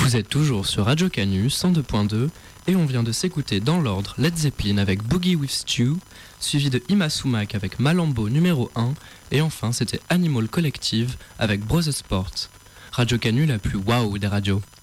Vous êtes toujours sur Radio Canu 102.2 et on vient de s'écouter dans l'ordre Led Zeppelin avec Boogie with Stew, suivi de Ima Sumac avec Malambo numéro 1 et enfin c'était Animal Collective avec Brother Sport. Radio Canu la plus waouh des radios.